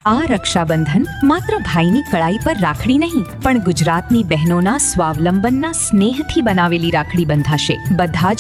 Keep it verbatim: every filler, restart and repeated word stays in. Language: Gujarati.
આ રક્ષાબંધન માત્ર ભાઈની કળાઈ પર રાખડી નહીં, પણ ગુજરાતની બહેનોના સ્વાવલંબનના સ્નેહથી બનાવેલી રાખડી બંધાશે. બધા જ